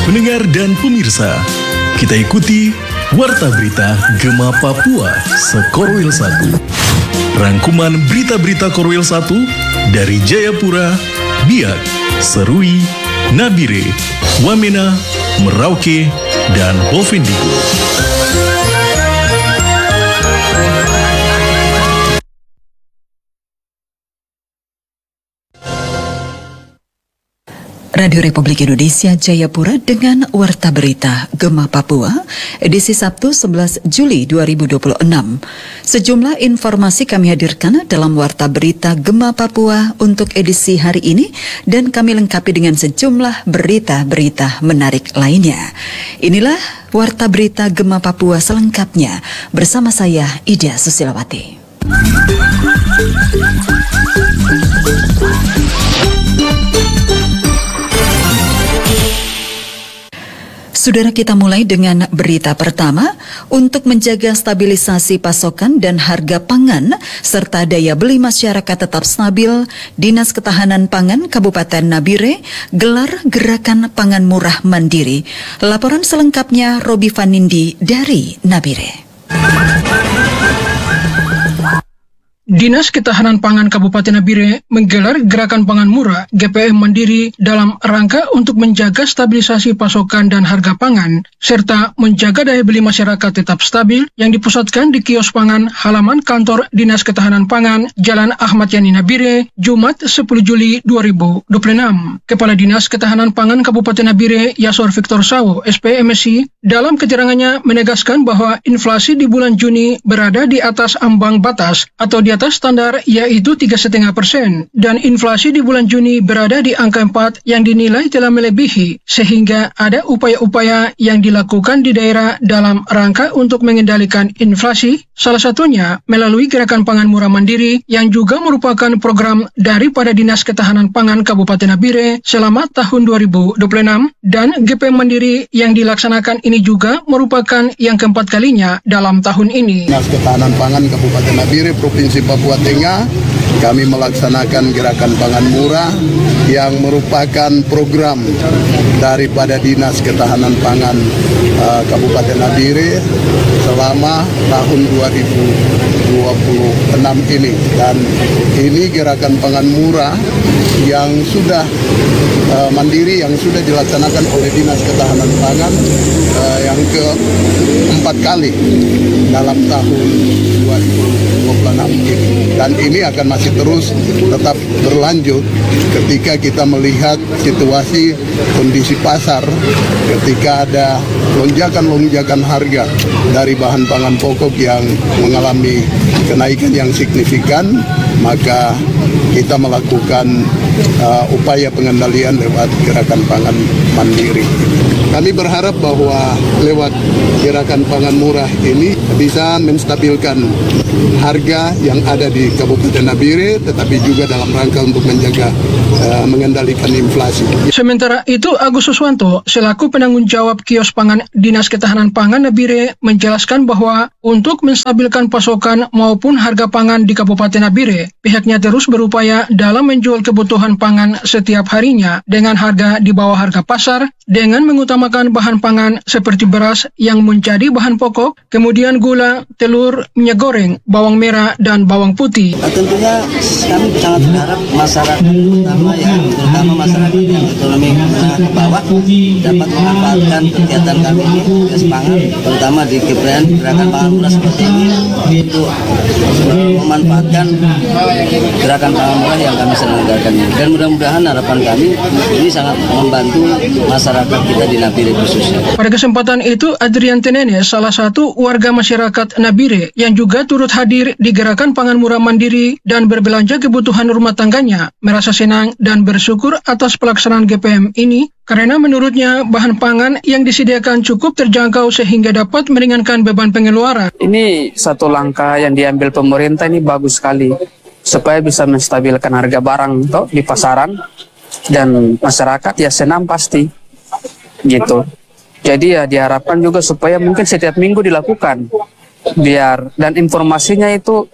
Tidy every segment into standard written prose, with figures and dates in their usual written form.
Pendengar dan pemirsa, kita ikuti Warta Berita Gema Papua Sekorwil 1. Rangkuman berita-berita Korwil 1 dari Jayapura, Biak, Serui, Nabire, Wamena, Merauke, dan Bovendigul. Radio Republik Indonesia Jayapura dengan Warta Berita Gema Papua, edisi Sabtu 11 Juli 2026. Sejumlah informasi kami hadirkan dalam Warta Berita Gema Papua untuk edisi hari ini dan kami lengkapi dengan sejumlah berita-berita menarik lainnya. Inilah Warta Berita Gema Papua selengkapnya bersama saya Ida Susilawati. Saudara, kita mulai dengan berita pertama. Untuk menjaga stabilisasi pasokan dan harga pangan serta daya beli masyarakat tetap stabil, Dinas Ketahanan Pangan Kabupaten Nabire gelar Gerakan Pangan Murah Mandiri. Laporan selengkapnya Robi Vanindi dari Nabire. Dinas Ketahanan Pangan Kabupaten Nabire menggelar Gerakan Pangan Murah GPM Mandiri dalam rangka untuk menjaga stabilisasi pasokan dan harga pangan, serta menjaga daya beli masyarakat tetap stabil yang dipusatkan di kios pangan halaman kantor Dinas Ketahanan Pangan Jalan Ahmad Yani Nabire, Jumat 10 Juli 2026. Kepala Dinas Ketahanan Pangan Kabupaten Nabire Yasor Victor Sawo, SPMSI, dalam keterangannya menegaskan bahwa inflasi di bulan Juni berada di atas ambang batas atau di atas standar, yaitu 3,5%, dan inflasi di bulan Juni berada di angka 4 yang dinilai telah melebihi, sehingga ada upaya-upaya yang dilakukan di daerah dalam rangka untuk mengendalikan inflasi, salah satunya melalui Gerakan Pangan Murah Mandiri yang juga merupakan program daripada Dinas Ketahanan Pangan Kabupaten Nabire selama tahun 2026, dan GPM Mandiri yang dilaksanakan ini juga merupakan yang keempat kalinya dalam tahun ini. Dinas Ketahanan Pangan Kabupaten Nabire Provinsi Papua Tengah, kami melaksanakan Gerakan Pangan Murah yang merupakan program daripada Dinas Ketahanan Pangan Kabupaten Nabire selama tahun 2026 ini. Dan ini Gerakan Pangan Murah yang sudah mandiri, yang sudah dilaksanakan oleh Dinas Ketahanan Pangan yang keempat kali dalam tahun 2026 ini. Dan ini akan masih terus tetap berlanjut ketika kita melihat situasi kondisi pasar, ketika ada lonjakan harga dari bahan pangan pokok yang mengalami kenaikan yang signifikan, maka kita melakukan upaya pengendalian lewat Gerakan Pangan Mandiri. Kami berharap bahwa lewat Gerakan Pangan Murah ini bisa menstabilkan harga yang ada di Kabupaten Nabire, tetapi juga dalam rangka untuk menjaga mengendalikan inflasi. Sementara itu, Agus Suswanto selaku penanggung jawab kios pangan Dinas Ketahanan Pangan Nabire menjelaskan bahwa untuk menstabilkan pasokan maupun harga pangan di Kabupaten Nabire, pihaknya terus berupaya dalam menjual kebutuhan pangan setiap harinya dengan harga di bawah harga pasar, dengan mengutamakan bahan pangan seperti beras yang menjadi bahan pokok, kemudian gula, telur, minyak goreng, bawang merah, dan bawang putih. Tentunya kami sangat berharap masyarakat terutama masyarakat yang ekonomi menengah ke bawah dapat memanfaatkan kegiatan kami ini, kios pangan, terutama di Gerakan Pangan Murah seperti ini, untuk memanfaatkan Gerakan Pangan Murah yang kami selenggarakan ini. Dan mudah-mudahan harapan kami ini sangat membantu masyarakat kita di Nabire khususnya. Pada kesempatan itu, Adrian Tenene, salah satu warga masyarakat Nabire yang juga turut hadir di Gerakan Pangan Murah Mandiri dan berbelanja kebutuhan rumah tangganya, merasa senang dan bersyukur atas pelaksanaan GPM ini karena menurutnya bahan pangan yang disediakan cukup terjangkau sehingga dapat meringankan beban pengeluaran. Ini satu langkah yang diambil pemerintah, ini bagus sekali supaya bisa menstabilkan harga barang toh di pasaran dan masyarakat ya senang pasti gitu. Jadi ya diharapkan juga supaya mungkin setiap minggu dilakukan biar, dan informasinya itu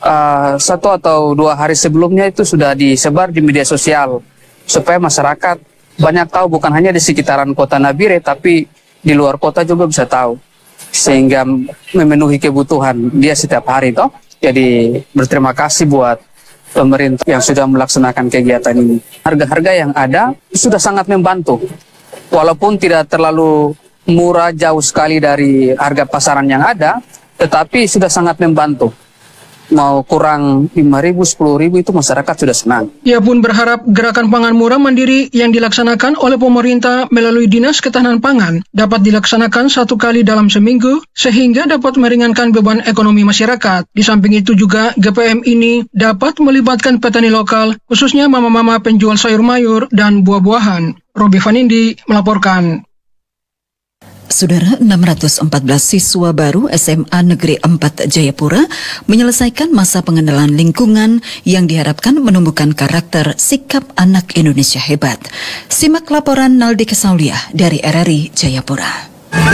1 atau 2 hari sebelumnya itu sudah disebar di media sosial supaya masyarakat banyak tahu, bukan hanya di sekitaran kota Nabire, tapi di luar kota juga bisa tahu. Sehingga memenuhi kebutuhan dia setiap hari toh. Jadi berterima kasih buat pemerintah yang sudah melaksanakan kegiatan ini. Harga-harga yang ada sudah sangat membantu. Walaupun tidak terlalu murah, jauh sekali dari harga pasaran yang ada, tetapi sudah sangat membantu. Mau kurang 5.000, 10.000 itu masyarakat sudah senang. Ia pun berharap gerakan pangan murah mandiri yang dilaksanakan oleh pemerintah melalui Dinas Ketahanan Pangan dapat dilaksanakan 1 kali dalam seminggu sehingga dapat meringankan beban ekonomi masyarakat. Di samping itu juga GPM ini dapat melibatkan petani lokal, khususnya mama-mama penjual sayur mayur dan buah-buahan. Robi Vanindi melaporkan. Saudara, 614 siswa baru SMA Negeri 4 Jayapura menyelesaikan masa pengenalan lingkungan yang diharapkan menumbuhkan karakter sikap anak Indonesia hebat. Simak laporan Naldi Kesaulia dari RRI Jayapura.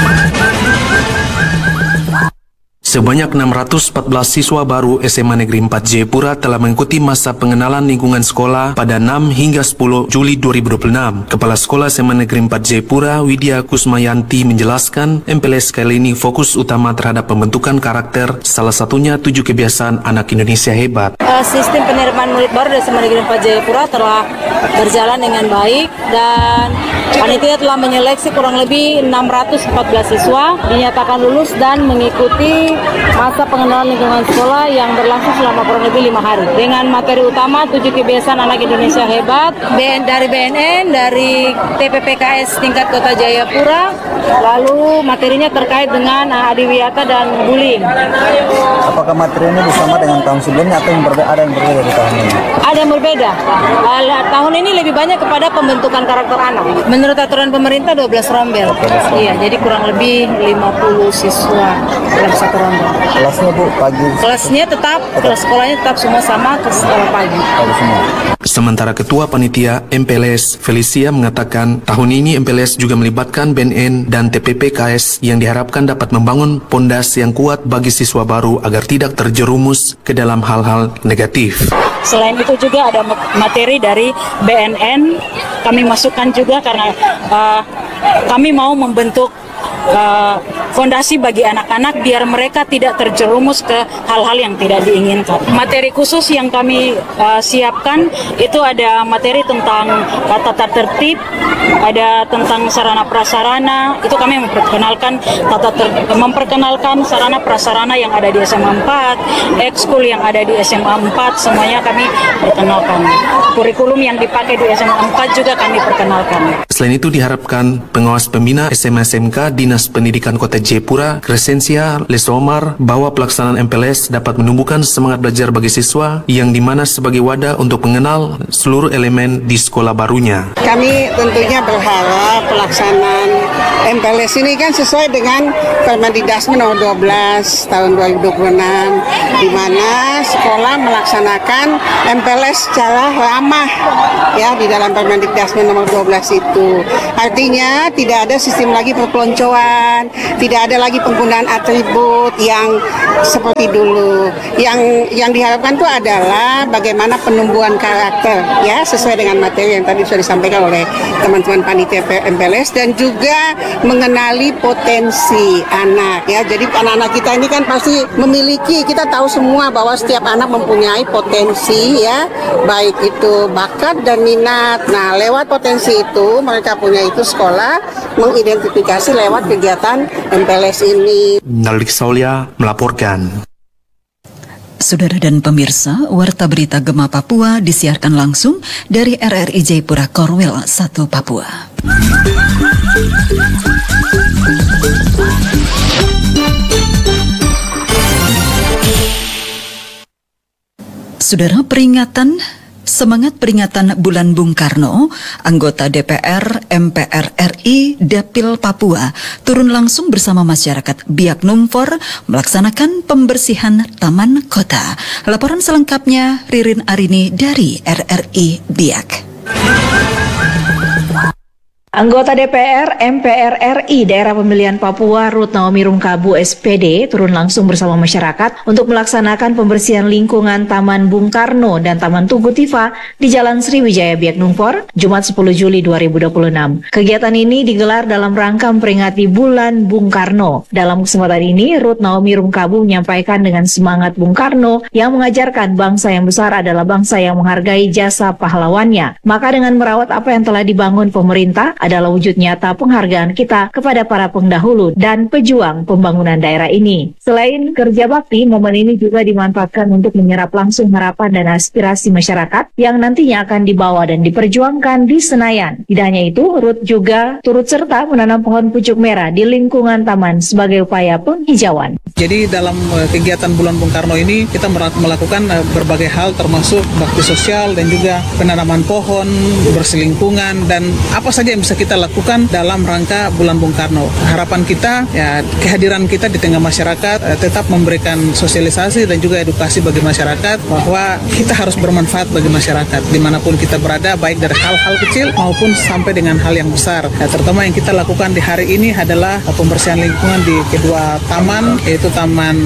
Sebanyak 614 siswa baru SMA Negeri 4 Jayapura telah mengikuti masa pengenalan lingkungan sekolah pada 6 hingga 10 Juli 2026. Kepala Sekolah SMA Negeri 4 Jayapura, Widya Kusmayanti menjelaskan, MPLS kali ini fokus utama terhadap pembentukan karakter, salah satunya 7 kebiasaan anak Indonesia hebat. Sistem penerimaan murid baru dari SMA Negeri 4 Jayapura telah berjalan dengan baik dan panitia telah menyeleksi kurang lebih 614 siswa dinyatakan lulus dan mengikuti masa pengenalan lingkungan sekolah yang berlangsung selama kurang lebih 5 hari dengan materi utama 7 kebiasaan anak Indonesia hebat dari BNN, dari TPPKS tingkat Kota Jayapura, lalu materinya terkait dengan adiwiyata dan bullying. Apakah materi ini sama dengan tahun sebelumnya atau ada yang berbeda di tahun ini? Ada yang berbeda. Tahun ini lebih banyak kepada pembentukan karakter anak. Menurut aturan pemerintah 12 rombel. Iya, jadi kurang lebih 50 siswa dalam satu rombel. Kelasnya Bu, pagi? Kelasnya tetap, kelas sekolahnya tetap semua sama ke sekolah pagi. Sementara Ketua Panitia MPLS Felicia mengatakan tahun ini MPLS juga melibatkan BNN dan TPPKS yang diharapkan dapat membangun pondasi yang kuat bagi siswa baru agar tidak terjerumus ke dalam hal-hal negatif. Selain itu juga ada materi dari BNN kami masukkan juga karena kami mau membentuk fondasi bagi anak-anak biar mereka tidak terjerumus ke hal-hal yang tidak diinginkan. Materi khusus yang kami siapkan itu ada materi tentang tata tertib, ada tentang sarana prasarana. Itu kami memperkenalkan sarana prasarana yang ada di SMA 4, ekskul yang ada di SMA 4, semuanya kami perkenalkan. Kurikulum yang dipakai di SMA 4 juga kami perkenalkan. Selain itu diharapkan pengawas pembina SMA-SMK Dinas Pendidikan Kota Jayapura, Crescencia Lesomar, bahwa pelaksanaan MPLS dapat menumbuhkan semangat belajar bagi siswa yang dimana sebagai wadah untuk mengenal seluruh elemen di sekolah barunya. Kami tentunya berharap pelaksanaan MPLS ini kan sesuai dengan Permendikbud nomor 12 tahun 2026, di mana sekolah melaksanakan MPLS secara ramah ya di dalam Permendikbud nomor 12 itu. Artinya tidak ada sistem lagi perpeloncoan, tidak ada lagi penggunaan atribut yang seperti dulu. Yang diharapkan itu adalah bagaimana penumbuhan karakter ya sesuai dengan materi yang tadi sudah disampaikan oleh teman-teman panitia MPLS dan juga mengenali potensi anak ya. Jadi anak-anak kita ini kan pasti memiliki, kita tahu semua bahwa setiap anak mempunyai potensi ya, baik itu bakat dan minat. Nah, lewat potensi itu mereka punya itu sekolah mengidentifikasi lewat kegiatan MPLS ini. Naldi Kesaulia melaporkan. Saudara dan pemirsa, Warta Berita Gema Papua disiarkan langsung dari RRI Jayapura Korwil 1 Papua. Saudara, Semangat peringatan Bulan Bung Karno, anggota DPR MPR RI Dapil Papua turun langsung bersama masyarakat Biak Numfor melaksanakan pembersihan taman kota. Laporan selengkapnya Ririn Arini dari RRI Biak. Anggota DPR MPR RI Daerah Pemilihan Papua Ruth Naomi Rungkabu SPD turun langsung bersama masyarakat untuk melaksanakan pembersihan lingkungan Taman Bung Karno dan Taman Tugu Tifa di Jalan Sriwijaya Biak Numfor, Jumat 10 Juli 2026. Kegiatan ini digelar dalam rangka memperingati Bulan Bung Karno. Dalam kesempatan ini, Ruth Naomi Rungkabu menyampaikan dengan semangat Bung Karno yang mengajarkan bangsa yang besar adalah bangsa yang menghargai jasa pahlawannya. Maka dengan merawat apa yang telah dibangun pemerintah adalah wujud nyata penghargaan kita kepada para pendahulu dan pejuang pembangunan daerah ini. Selain kerja bakti, momen ini juga dimanfaatkan untuk menyerap langsung harapan dan aspirasi masyarakat yang nantinya akan dibawa dan diperjuangkan di Senayan. Tidak hanya itu, Ruth juga turut serta menanam pohon pucuk merah di lingkungan taman sebagai upaya penghijauan. Jadi dalam kegiatan Bulan Bung Karno ini kita melakukan berbagai hal termasuk bakti sosial dan juga penanaman pohon, bersih lingkungan, dan apa saja yang bisa kita lakukan dalam rangka Bulan Bung Karno. Harapan kita, ya kehadiran kita di tengah masyarakat tetap memberikan sosialisasi dan juga edukasi bagi masyarakat bahwa kita harus bermanfaat bagi masyarakat dimanapun kita berada, baik dari hal-hal kecil maupun sampai dengan hal yang besar. Terutama yang kita lakukan di hari ini adalah pembersihan lingkungan di kedua taman, yaitu Taman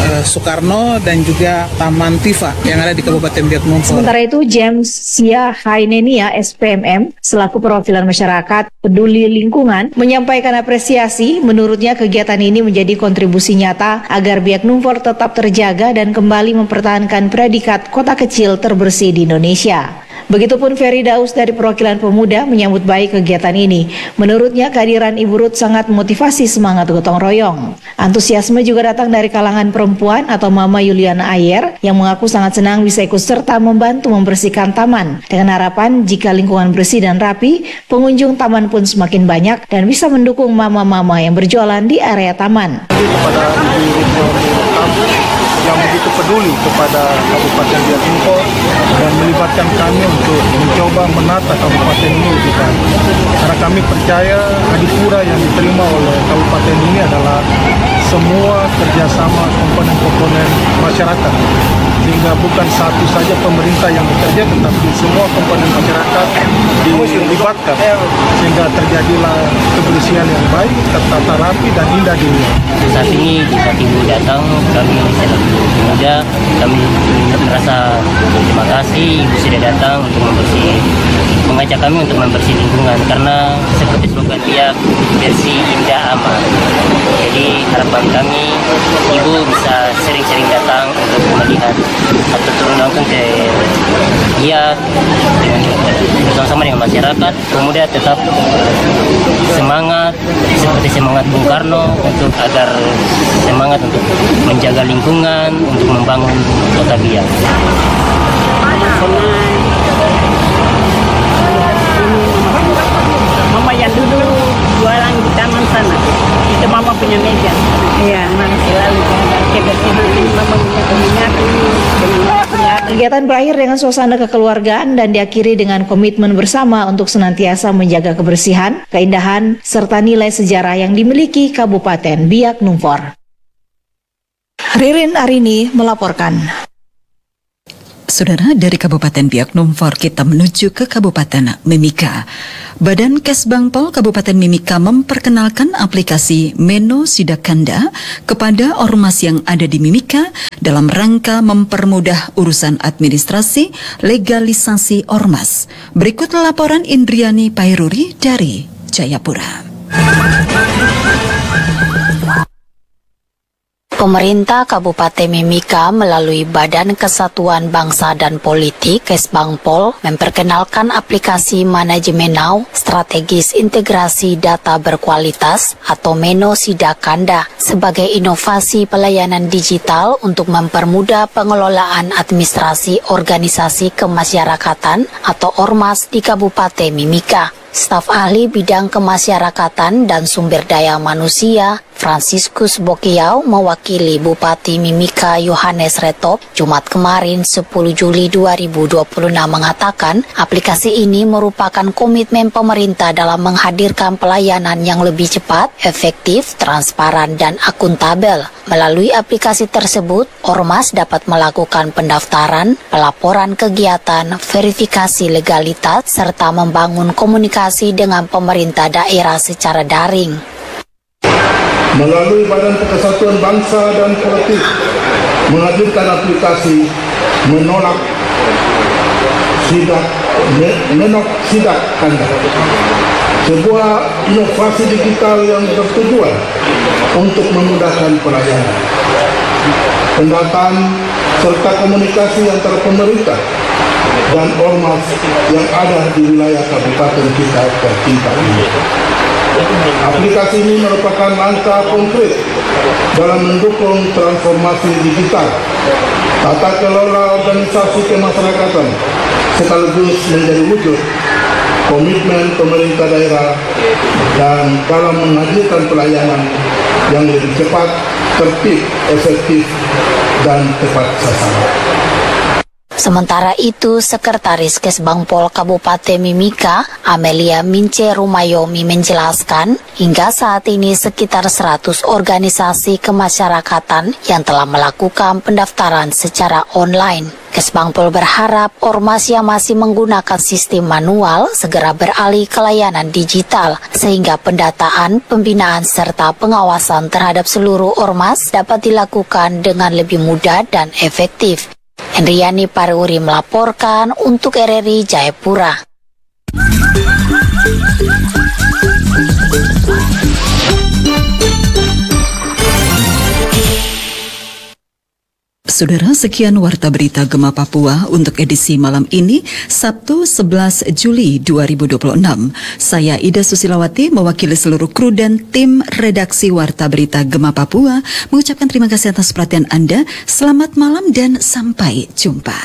Soekarno dan juga Taman Tifa yang ada di Kabupaten Biak Numfor. Sementara itu, James Sia Hainenia SPMM selaku perwakilan masyarakat peduli lingkungan menyampaikan apresiasi. Menurutnya kegiatan ini menjadi kontribusi nyata agar Biak Numfor tetap terjaga dan kembali mempertahankan predikat kota kecil terbersih di Indonesia. Begitupun Ferry Daus dari perwakilan pemuda menyambut baik kegiatan ini. Menurutnya kehadiran Ibu Ruth sangat memotivasi semangat gotong royong. Antusiasme juga datang dari kalangan perempuan atau Mama Yuliana Ayer yang mengaku sangat senang bisa ikut serta membantu membersihkan taman. Dengan harapan jika lingkungan bersih dan rapi, pengunjung taman pun semakin banyak dan bisa mendukung mama-mama yang berjualan di area taman. Kepada yang begitu peduli kepada Kabupaten Biak Numfor dan melibatkan kami untuk mencoba menata kabupaten ini lebih baik. Karena kami percaya adipura yang diterima oleh kabupaten ini adalah semua kerjasama komponen-komponen masyarakat. Sehingga bukan satu saja pemerintah yang bekerja, tetapi semua komponen masyarakat dilibatkan. Sehingga terjadilah kebersihan yang baik, tertata rapi dan indah di dunia. Saat ini di saat Ibu datang, kami selaku pemuda, kami merasa terima kasih Ibu sudah datang untuk mengajak kami untuk membersih lingkungan, karena seperti slogan dia bersih, indah, aman. Jadi harapan kami Ibu bisa sering-sering datang untuk melihat atau turun langsung ke dia bersama-sama dengan masyarakat. Pemuda tetap semangat seperti semangat Bung Karno untuk agar semangat untuk menjaga lingkungan, untuk membangun kota Biak. Mama yang dulu jualan di taman sana, itu mama punya meja. Iya, mama selalu kebersihan ini, mama punya minyak ini. Kegiatan berakhir dengan suasana kekeluargaan dan diakhiri dengan komitmen bersama untuk senantiasa menjaga kebersihan, keindahan, serta nilai sejarah yang dimiliki Kabupaten Biak Numfor. Ririn Arini melaporkan. Saudara, dari Kabupaten Biak Numfor kita menuju ke Kabupaten Mimika. Badan Kesbangpol Kabupaten Mimika memperkenalkan aplikasi Meno Sidakanda kepada ormas yang ada di Mimika dalam rangka mempermudah urusan administrasi legalisasi ormas. Berikut laporan Indriani Pairuri dari Jayapura. Pemerintah Kabupaten Mimika melalui Badan Kesatuan Bangsa dan Politik Kesbangpol memperkenalkan aplikasi Manajemen Now Strategis Integrasi Data Berkualitas atau Meno Sidakanda sebagai inovasi pelayanan digital untuk mempermudah pengelolaan administrasi organisasi kemasyarakatan atau ormas di Kabupaten Mimika. Staf ahli bidang kemasyarakatan dan sumber daya manusia Franciscus Bokiau mewakili Bupati Mimika Yohanes Retop Jumat kemarin 10 Juli 2026 mengatakan aplikasi ini merupakan komitmen pemerintah dalam menghadirkan pelayanan yang lebih cepat, efektif, transparan, dan akuntabel. Melalui aplikasi tersebut, ormas dapat melakukan pendaftaran, pelaporan kegiatan, verifikasi legalitas, serta membangun komunikasi berkomunikasi dengan pemerintah daerah secara daring. Melalui Badan Persatuan Bangsa dan Politik menghadirkan aplikasi menolak sidak Anda, sebuah inovasi digital yang bertujuan untuk memudahkan pelayanan, pendataan serta komunikasi antara pemerintah dan ormas yang ada di wilayah kabupaten kita tercinta ini. Aplikasi ini merupakan langkah konkret dalam mendukung transformasi digital, tata kelola organisasi kemasyarakatan, sekaligus menjadi wujud komitmen pemerintah daerah dan dalam menghadirkan pelayanan yang lebih cepat, tertib, efektif, dan tepat sasaran. Sementara itu, Sekretaris Kesbangpol Kabupaten Mimika, Amelia Mince Rumayomi menjelaskan, hingga saat ini sekitar 100 organisasi kemasyarakatan yang telah melakukan pendaftaran secara online. Kesbangpol berharap ormas yang masih menggunakan sistem manual segera beralih ke layanan digital, sehingga pendataan, pembinaan, serta pengawasan terhadap seluruh ormas dapat dilakukan dengan lebih mudah dan efektif. Hendriani Pariuri melaporkan untuk RRI Jayapura. Saudara, sekian Warta Berita Gema Papua untuk edisi malam ini, Sabtu 11 Juli 2026. Saya Ida Susilawati mewakili seluruh kru dan tim redaksi Warta Berita Gema Papua mengucapkan terima kasih atas perhatian Anda. Selamat malam dan sampai jumpa.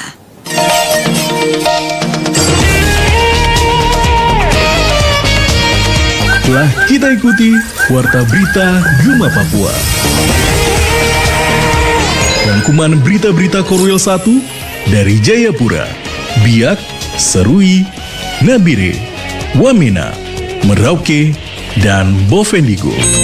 Telah kita ikuti Warta Berita Gema Papua. Rangkuman berita-berita Korwil 1 dari Jayapura, Biak, Serui, Nabire, Wamena, Merauke, dan Bovendigul.